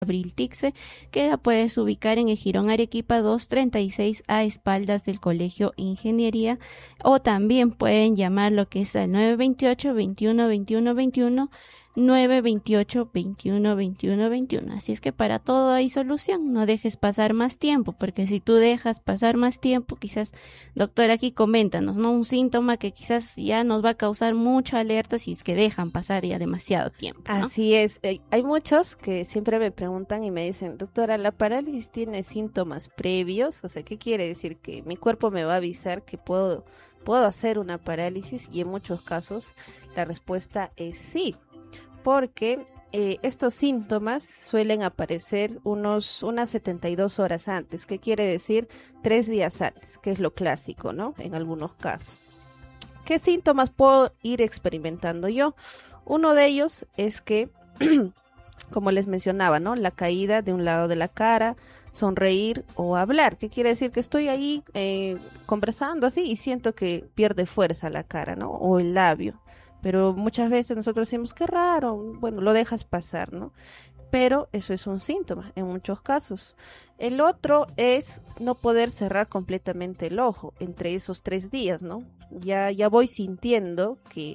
Tixe, que la puedes ubicar en el Jirón Arequipa 236 a espaldas del Colegio Ingeniería, o también pueden llamar lo que es al 928 21 21 21, 928 21 21 21. Así es que para todo hay solución, no dejes pasar más tiempo, porque si tú dejas pasar más tiempo, quizás, doctor, aquí coméntanos, ¿no? Un síntoma que quizás ya nos va a causar mucha alerta si es que dejan pasar ya demasiado tiempo, ¿no? Así es, hay muchos que siempre me preguntan y me dicen, doctora, ¿la parálisis tiene síntomas previos? O sea, ¿qué quiere decir? Que mi cuerpo me va a avisar que puedo hacer una parálisis, y en muchos casos la respuesta es sí, porque estos síntomas suelen aparecer unas 72 horas antes. ¿Qué quiere decir? 3 días antes, que es lo clásico, ¿no? En algunos casos. ¿Qué síntomas puedo ir experimentando yo? Uno de ellos es que, como les mencionaba, ¿no? La caída de un lado de la cara, sonreír o hablar. ¿Qué quiere decir? Que estoy ahí conversando así y siento que pierde fuerza la cara, ¿no? O el labio. Pero muchas veces nosotros decimos, qué raro, bueno, lo dejas pasar, ¿no? Pero eso es un síntoma en muchos casos. El otro es no poder cerrar completamente el ojo entre esos 3 días, ¿no? Ya voy sintiendo que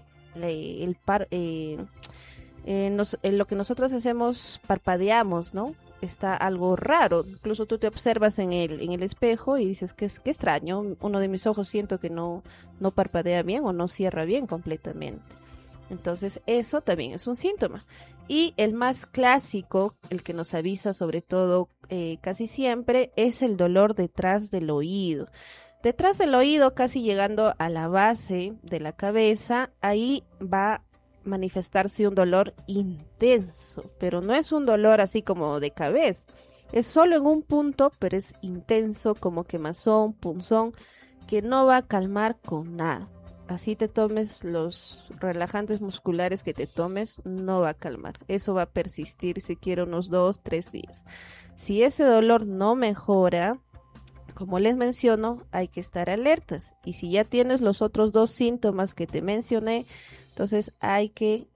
lo que nosotros hacemos, parpadeamos, ¿no? Está algo raro. Incluso tú te observas en el espejo y dices, qué extraño, uno de mis ojos siento que no parpadea bien o no cierra bien completamente. Entonces eso también es un síntoma. Y el más clásico, el que nos avisa sobre todo casi siempre, es el dolor detrás del oído. Detrás del oído, casi llegando a la base de la cabeza, ahí va a manifestarse un dolor intenso, pero no es un dolor así como de cabeza. Es solo en un punto, pero es intenso, como quemazón, punzón, que no va a calmar con nada. Así te tomes los relajantes musculares que te tomes, no va a calmar. Eso va a persistir siquiera unos 2, 3 días. Si ese dolor no mejora, como les menciono, hay que estar alertas. Y si ya tienes los otros 2 síntomas que te mencioné, entonces hay que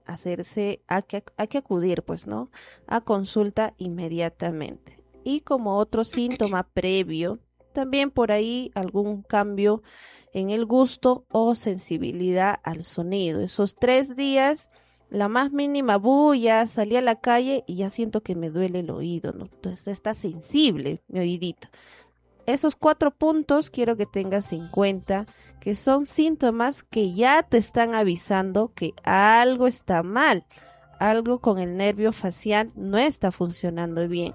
acudir, pues, ¿no? A consulta inmediatamente. Y como otro síntoma previo, también por ahí algún cambio en el gusto o sensibilidad al sonido. Esos 3 días, la más mínima bulla, salí a la calle y ya siento que me duele el oído, ¿no? Entonces está sensible mi oídito. Esos 4 puntos quiero que tengas en cuenta, que son síntomas que ya te están avisando que algo está mal, algo con el nervio facial no está funcionando bien.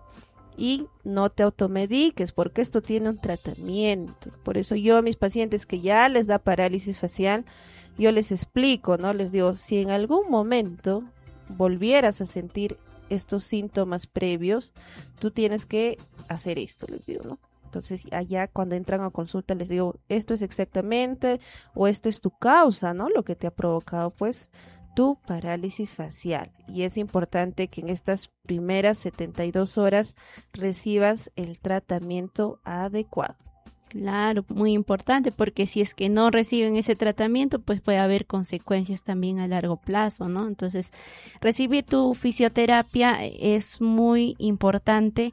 Y no te automediques, porque esto tiene un tratamiento. Por eso yo a mis pacientes que ya les da parálisis facial, yo les explico, ¿no? Les digo, si en algún momento volvieras a sentir estos síntomas previos, tú tienes que hacer esto, les digo, ¿no? Entonces allá cuando entran a consulta les digo, esto es exactamente, o esto es tu causa, ¿no? Lo que te ha provocado, pues, tu parálisis facial. Y es importante que en estas primeras 72 horas recibas el tratamiento adecuado. Claro, muy importante, porque si es que no reciben ese tratamiento, pues puede haber consecuencias también a largo plazo, ¿no? Entonces, recibir tu fisioterapia es muy importante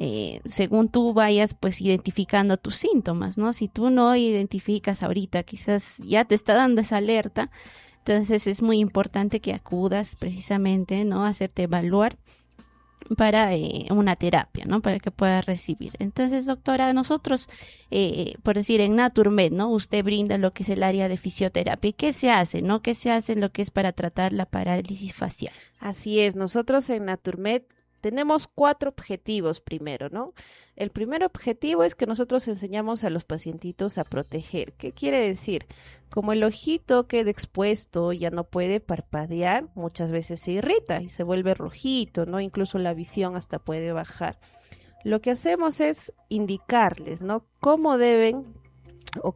según tú vayas pues identificando tus síntomas, ¿no? Si tú no identificas ahorita, quizás ya te está dando esa alerta, entonces es muy importante que acudas precisamente, ¿no? A hacerte evaluar para una terapia, ¿no? Para que puedas recibir. Entonces, doctora, nosotros, por decir, en Naturmed, ¿no? Usted brinda lo que es el área de fisioterapia. ¿Y qué se hace, no? ¿Qué se hace en lo que es para tratar la parálisis facial? Así es, nosotros en Naturmed tenemos 4 objetivos primero, ¿no? El primer objetivo es que nosotros enseñamos a los pacientitos a proteger. ¿Qué quiere decir? Como el ojito queda expuesto, ya no puede parpadear, muchas veces se irrita y se vuelve rojito, ¿no? Incluso la visión hasta puede bajar. Lo que hacemos es indicarles, ¿no? Cómo deben o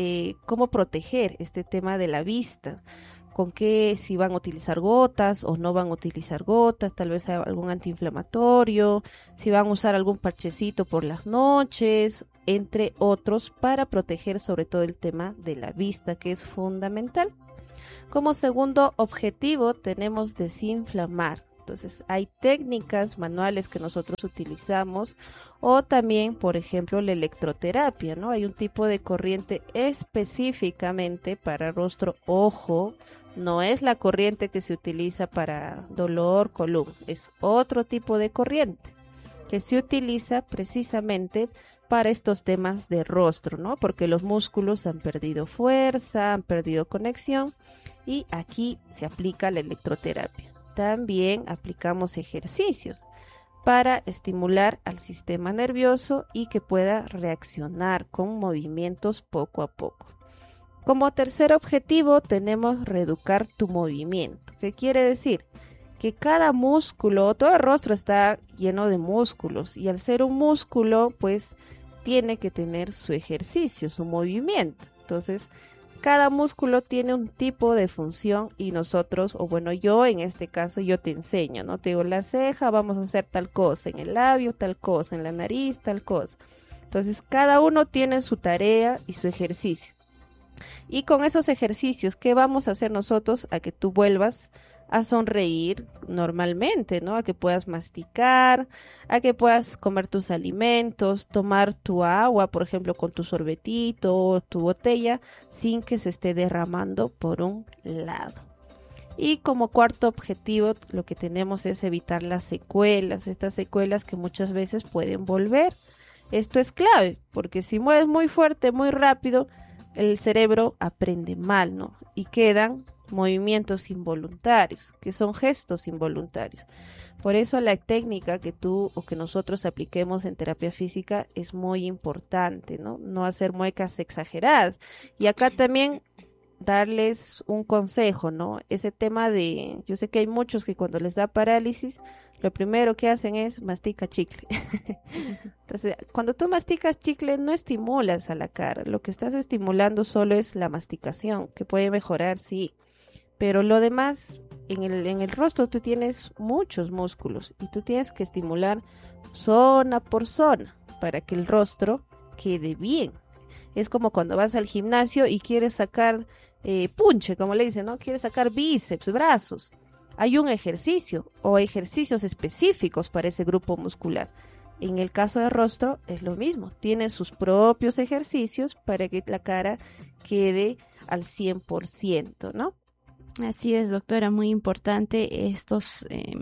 cómo proteger este tema de la vista. Con qué, si van a utilizar gotas o no van a utilizar gotas, tal vez algún antiinflamatorio, si van a usar algún parchecito por las noches, entre otros, para proteger sobre todo el tema de la vista, que es fundamental. Como segundo objetivo tenemos desinflamar. Entonces, hay técnicas manuales que nosotros utilizamos o también, por ejemplo, la electroterapia, ¿no? Hay un tipo de corriente específicamente para rostro, ojo, no es la corriente que se utiliza para dolor, columna, es otro tipo de corriente que se utiliza precisamente para estos temas de rostro, ¿no? Porque los músculos han perdido fuerza, han perdido conexión y aquí se aplica la electroterapia. También aplicamos ejercicios para estimular al sistema nervioso y que pueda reaccionar con movimientos poco a poco. Como tercer objetivo tenemos reeducar tu movimiento. ¿Qué quiere decir? Que cada músculo, todo el rostro está lleno de músculos y al ser un músculo, pues tiene que tener su ejercicio, su movimiento. Entonces, cada músculo tiene un tipo de función y nosotros, o bueno, yo en este caso, yo te enseño, ¿no? Te digo, la ceja, vamos a hacer tal cosa, en el labio, tal cosa, en la nariz, tal cosa. Entonces, cada uno tiene su tarea y su ejercicio. Y con esos ejercicios, ¿qué vamos a hacer nosotros? A que tú vuelvas a sonreír normalmente, ¿no? A que puedas masticar, a que puedas comer tus alimentos, tomar tu agua, por ejemplo, con tu sorbetito o tu botella, sin que se esté derramando por un lado. Y como cuarto objetivo, lo que tenemos es evitar las secuelas, estas secuelas que muchas veces pueden volver. Esto es clave, porque si mueves muy fuerte, muy rápido, el cerebro aprende mal, ¿no? Y quedan movimientos involuntarios, que son gestos involuntarios. Por eso la técnica que tú o que nosotros apliquemos en terapia física es muy importante, ¿no? No hacer muecas exageradas. Y acá también darles un consejo, ¿no? Ese tema de, yo sé que hay muchos que cuando les da parálisis, lo primero que hacen es mastica chicle. Entonces, cuando tú masticas chicle no estimulas a la cara, lo que estás estimulando solo es la masticación, que puede mejorar, sí, pero lo demás, en el rostro tú tienes muchos músculos y tú tienes que estimular zona por zona para que el rostro quede bien. Es como cuando vas al gimnasio y quieres sacar punche, como le dicen, ¿no? Quieres sacar bíceps, brazos. Hay un ejercicio o ejercicios específicos para ese grupo muscular. En el caso del rostro es lo mismo. Tiene sus propios ejercicios para que la cara quede al 100%, ¿no? Así es, doctora, muy importante estos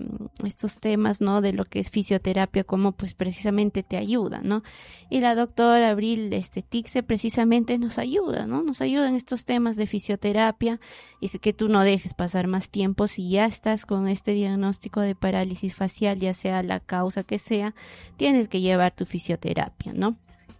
temas, ¿no? De lo que es fisioterapia, cómo pues precisamente te ayuda, ¿no? Y la doctora Abril Tixe precisamente nos ayuda, ¿no? Nos ayuda en estos temas de fisioterapia y que tú no dejes pasar más tiempo si ya estás con este diagnóstico de parálisis facial, ya sea la causa que sea, tienes que llevar tu fisioterapia, ¿no?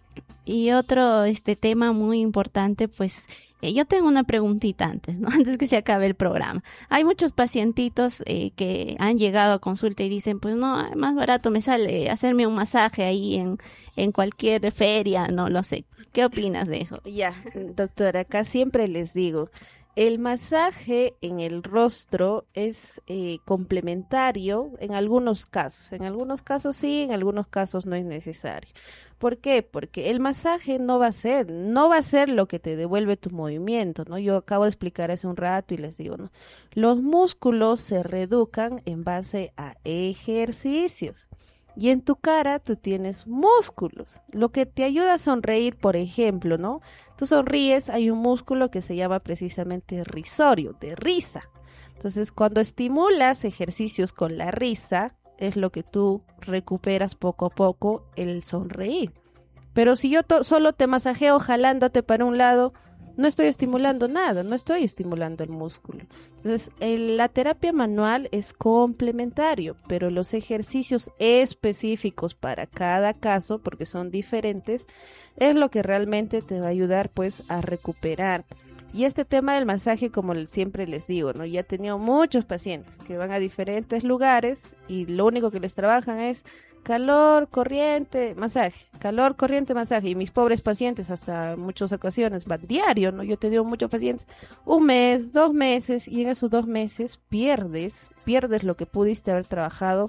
Y otro tema muy importante, pues yo tengo una preguntita antes, ¿no? Antes que se acabe el programa. Hay muchos pacientitos que han llegado a consulta y dicen, pues no, más barato me sale hacerme un masaje ahí en cualquier feria, no lo sé. ¿Qué opinas de eso? Ya, doctora, acá siempre les digo, el masaje en el rostro es complementario en algunos casos. En algunos casos sí, en algunos casos no es necesario. ¿Por qué? Porque el masaje no va a ser lo que te devuelve tu movimiento, ¿no? Yo acabo de explicar hace un rato y les digo, ¿no? Los músculos se reeducan en base a ejercicios. Y en tu cara tú tienes músculos, lo que te ayuda a sonreír, por ejemplo, ¿no? Tú sonríes, hay un músculo que se llama precisamente risorio, de risa. Entonces, cuando estimulas ejercicios con la risa, es lo que tú recuperas poco a poco el sonreír. Pero si yo solo te masajeo jalándote para un lado, no estoy estimulando nada, no estoy estimulando el músculo. Entonces, la terapia manual es complementario, pero los ejercicios específicos para cada caso, porque son diferentes, es lo que realmente te va a ayudar pues a recuperar. Y este tema del masaje, como siempre les digo, ¿no? Ya he tenido muchos pacientes que van a diferentes lugares y lo único que les trabajan es calor, corriente, masaje, calor, corriente, masaje. Y mis pobres pacientes hasta muchas ocasiones van diario, ¿no? Yo he tenido muchos pacientes, 1 mes, 2 meses, y en esos 2 meses pierdes lo que pudiste haber trabajado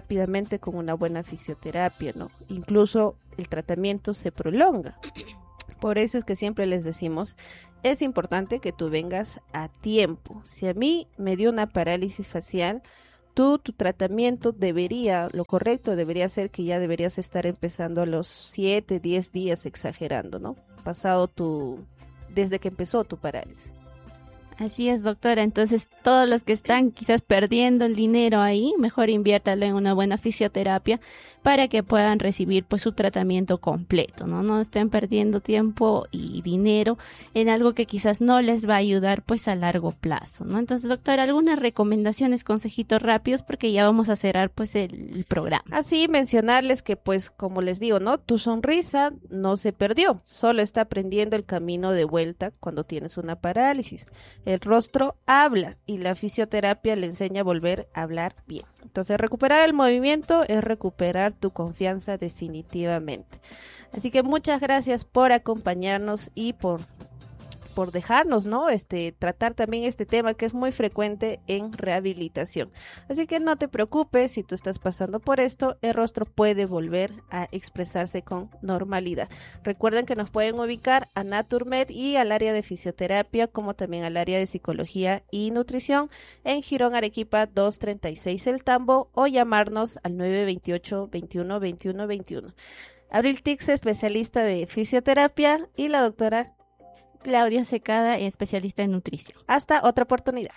rápidamente con una buena fisioterapia, ¿no? Incluso el tratamiento se prolonga. Por eso es que siempre les decimos, es importante que tú vengas a tiempo. Si a mí me dio una parálisis facial, tu tratamiento lo correcto debería ser que ya deberías estar empezando a los 7, 10 días, exagerando, ¿no? Desde que empezó tu parálisis. Así es, doctora. Entonces, todos los que están quizás perdiendo el dinero ahí, mejor inviértalo en una buena fisioterapia para que puedan recibir pues su tratamiento completo, ¿no? No estén perdiendo tiempo y dinero en algo que quizás no les va a ayudar pues a largo plazo, ¿no? Entonces, doctora, algunas recomendaciones, consejitos rápidos porque ya vamos a cerrar pues el programa. Así mencionarles que pues como les digo, ¿no? Tu sonrisa no se perdió, solo está aprendiendo el camino de vuelta cuando tienes una parálisis. El rostro habla y la fisioterapia le enseña a volver a hablar bien. Entonces, recuperar el movimiento es recuperar tu confianza definitivamente. Así que muchas gracias por acompañarnos y por dejarnos, ¿no? Tratar también este tema que es muy frecuente en rehabilitación. Así que no te preocupes si tú estás pasando por esto, el rostro puede volver a expresarse con normalidad. Recuerden que nos pueden ubicar a Naturmed y al área de fisioterapia, como también al área de psicología y nutrición en Girón Arequipa 236 El Tambo, o llamarnos al 928 21 21 21. Abril Tix, especialista de fisioterapia, y la doctora Claudia Secada, especialista en nutrición. Hasta otra oportunidad.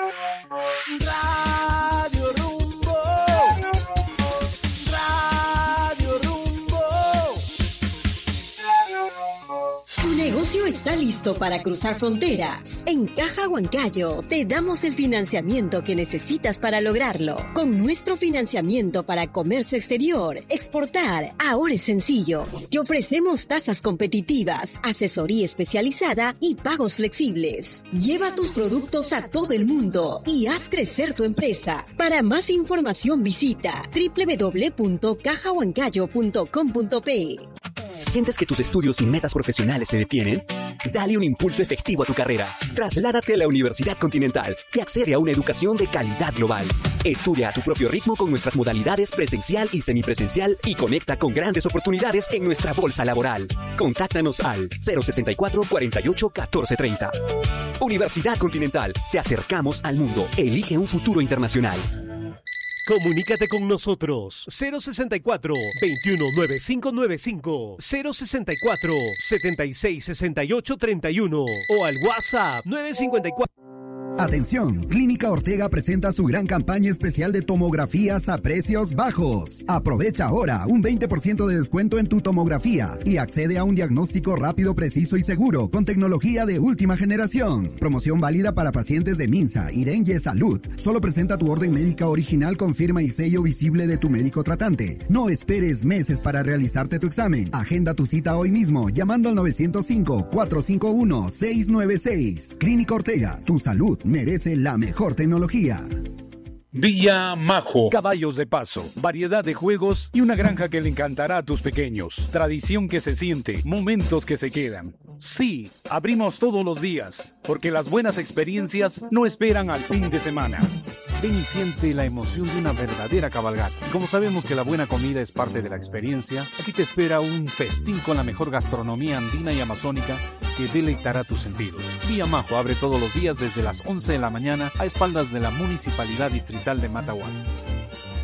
Radio Rumbo. Radio Rumbo. Tu negocio está listo para cruzar fronteras. En Caja Huancayo te damos el financiamiento que necesitas para lograrlo. Con nuestro financiamiento para comercio exterior, exportar ahora es sencillo. Te ofrecemos tasas competitivas, asesoría especializada y pagos flexibles. Lleva tus productos a todo el mundo y haz crecer tu empresa. Para más información visita www.cajahuancayo.com.pe. ¿Sientes que tus estudios y metas profesionales se detienen? Dale un impulso efectivo a tu carrera. Trasládate a la Universidad Continental y accede a una educación de calidad global. Estudia a tu propio ritmo con nuestras modalidades presencial y semipresencial y conecta con grandes oportunidades en nuestra bolsa laboral. Contáctanos al 064 48 14 30. Universidad Continental. Te acercamos al mundo. Elige un futuro internacional. Comunícate con nosotros 064 21 9595 064 76 68 31 o al WhatsApp 954. Atención, Clínica Ortega presenta su gran campaña especial de tomografías a precios bajos. Aprovecha ahora un 20% de descuento en tu tomografía y accede a un diagnóstico rápido, preciso y seguro con tecnología de última generación. Promoción válida para pacientes de Minsa, Irenye Salud. Solo presenta tu orden médica original con firma y sello visible de tu médico tratante. No esperes meses para realizarte tu examen. Agenda tu cita hoy mismo llamando al 905-451-696. Clínica Ortega, tu salud merece la mejor tecnología. Villa Majo. Caballos de paso, variedad de juegos y una granja que le encantará a tus pequeños. Tradición que se siente, momentos que se quedan. Sí, abrimos todos los días, porque las buenas experiencias no esperan al fin de semana. Ven y siente la emoción de una verdadera cabalgata. Y como sabemos que la buena comida es parte de la experiencia, aquí te espera un festín con la mejor gastronomía andina y amazónica que deleitará tus sentidos. Villa Majo abre todos los días desde las 11 de la mañana a espaldas de la Municipalidad Distrital de Matahuasi.